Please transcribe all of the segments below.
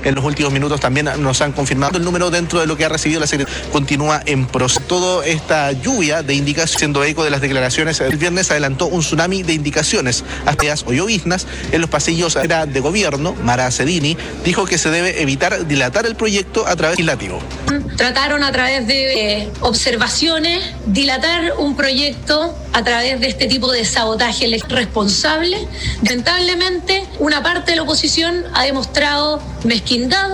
en los últimos minutos también nos han confirmado el número dentro de lo que ha recibido la Secretaría. Continúa en proceso. Toda esta lluvia de indicaciones, siendo eco de las declaraciones el viernes, adelantó un tsunami de indicaciones hasta o lloviznas en los pasillos de gobierno. Mara Cedini dijo que se debe evitar dilatar el proyecto a través legislativo. Trataron a través de observaciones dilatar un proyecto a través de este tipo de sabotaje responsable. Lamentablemente, una parte de la oposición ha demostrado mezquindad.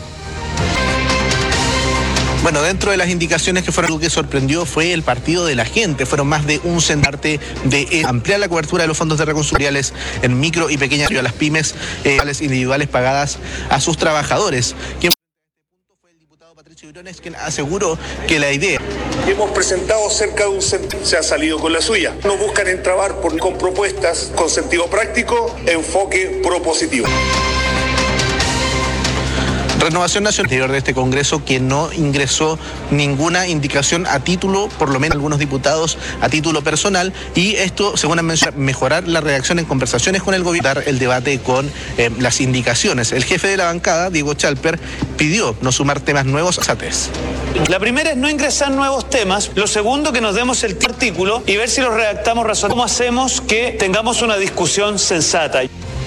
Bueno, dentro de las indicaciones que fueron, algo que sorprendió fue el partido de la gente. Fueron más de un centarte de ampliar la cobertura de los fondos de recursos sociales en micro y pequeñas a las pymes individuales pagadas a sus trabajadores. Quien fue el diputado Patricio Briones, quien aseguró que la idea. Hemos presentado cerca de un centavo, se ha salido con la suya. No buscan entrabar con propuestas con sentido práctico, enfoque propositivo. Renovación Nacional, interior de este Congreso, que no ingresó ninguna indicación a título, por lo menos algunos diputados a título personal, y esto, según han mencionado, mejorar la redacción en conversaciones con el gobierno, dar el debate con las indicaciones. El jefe de la bancada, Diego Chalper, pidió no sumar temas nuevos a SATES. La primera es no ingresar nuevos temas. Lo segundo, que nos demos el artículo y ver si los redactamos razonablemente. ¿Cómo hacemos que tengamos una discusión sensata?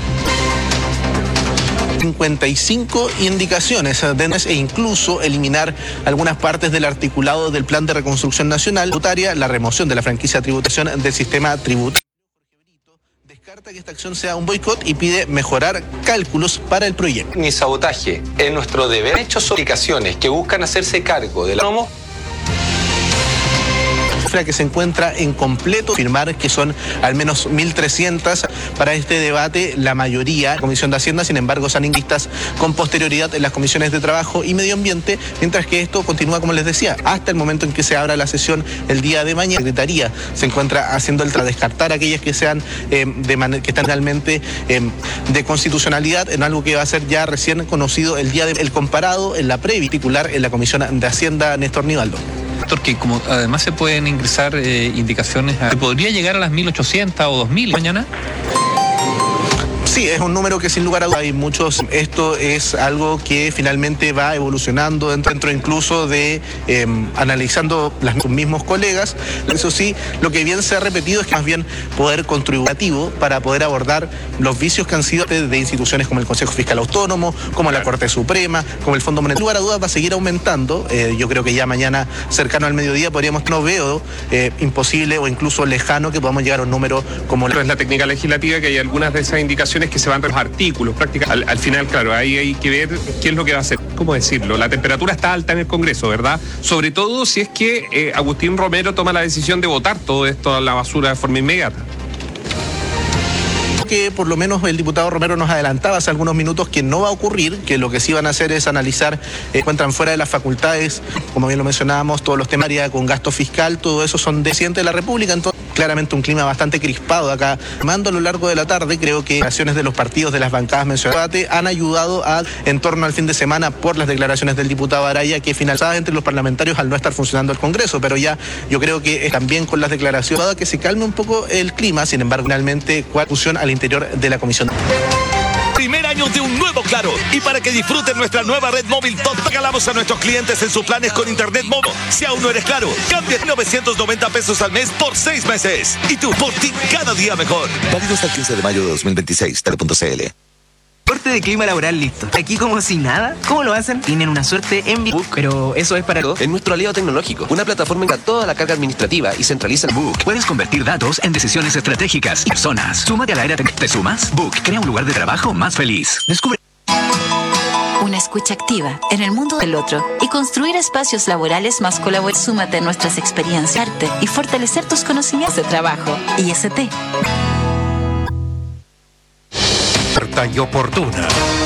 55 indicaciones e incluso eliminar algunas partes del articulado del Plan de Reconstrucción Nacional tributaria, la remoción de la franquicia de tributación del sistema tributario. Descarta que esta acción sea un boicot y pide mejorar cálculos para el proyecto. Ni sabotaje. Es nuestro deber. Hechos o indicaciones que buscan hacerse cargo de la que se encuentra en completo, afirmar que son al menos 1.300 para este debate, la mayoría Comisión de Hacienda, sin embargo, son ingresadas con posterioridad en las comisiones de Trabajo y Medio Ambiente, mientras que esto continúa, como les decía, hasta el momento en que se abra la sesión el día de mañana. La Secretaría se encuentra haciendo el descartar aquellas que sean que están realmente de constitucionalidad, en algo que va a ser ya recién conocido el día del comparado en la previa, particular en la Comisión de Hacienda, Néstor Nivaldo. Que como además se pueden ingresar indicaciones, ¿podría llegar a las 1.800 o 2.000 mañana? Sí, es un número que sin lugar a dudas hay muchos. Esto es algo que finalmente va evolucionando dentro incluso de analizando los mismos colegas. Eso sí, lo que bien se ha repetido es que más bien poder contributivo para poder abordar los vicios que han sido de instituciones como el Consejo Fiscal Autónomo, como la Corte Suprema, como el Fondo Monetario. Sin lugar a dudas va a seguir aumentando. Yo creo que ya mañana, cercano al mediodía, no veo imposible o incluso lejano que podamos llegar a un número como es la técnica legislativa, que hay algunas de esas indicaciones que se van a los artículos, prácticamente. Al final, claro, ahí hay que ver qué es lo que va a hacer. ¿Cómo decirlo? La temperatura está alta en el Congreso, ¿verdad? Sobre todo si es que Agustín Romero toma la decisión de votar todo esto a la basura de forma inmediata. Que por lo menos el diputado Romero nos adelantaba hace algunos minutos que no va a ocurrir, que lo que sí van a hacer es analizar, encuentran fuera de las facultades, como bien lo mencionábamos, todos los temas con gasto fiscal, todo eso son presidente de la República, entonces claramente un clima bastante crispado acá. Mando a lo largo de la tarde, creo que las acciones de los partidos de las bancadas mencionadas han ayudado en torno al fin de semana por las declaraciones del diputado Araya, que finalizadas entre los parlamentarios al no estar funcionando el Congreso, pero ya yo creo que también con las declaraciones que se calme un poco el clima. Sin embargo, finalmente, ¿cuál fusión al interior de la comisión? Primer año de un nuevo Claro. Y para que disfruten nuestra nueva red móvil Top, regalamos a nuestros clientes en sus planes con internet móvil. Si aún no eres Claro, cambia 990 pesos al mes por 6 meses. Y tú, por ti, cada día mejor. Válido hasta el 15 de mayo de 2026, Tele.cl. Corte de clima laboral listo. Aquí como si nada. ¿Cómo lo hacen? Tienen una suerte en Book, pero eso es para... Es nuestro aliado tecnológico. Una plataforma que da toda la carga administrativa y centraliza el Book. Puedes convertir datos en decisiones estratégicas y personas. Súmate a la era. ¿Te sumas? Book crea un lugar de trabajo más feliz. Descubre una escucha activa en el mundo del otro y construir espacios laborales más colaborativos. Súmate a nuestras experiencias y fortalecer tus conocimientos de trabajo. IST. Y oportuna.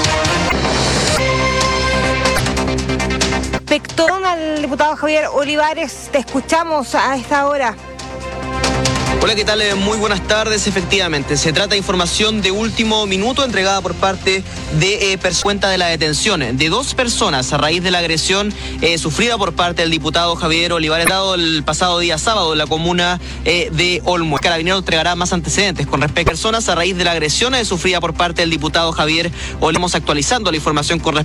Respecto al diputado Javier Olivares, te escuchamos a esta hora. Hola, ¿qué tal? Muy buenas tardes. Efectivamente, se trata de información de último minuto entregada por parte de cuenta de la detención de 2 personas a raíz de la agresión sufrida por parte del diputado Javier Olivares, dado el pasado día sábado en la comuna de Olmo. El carabinero entregará más antecedentes con respecto a personas a raíz de la agresión sufrida por parte del diputado Javier Olivares, actualizando la información con respecto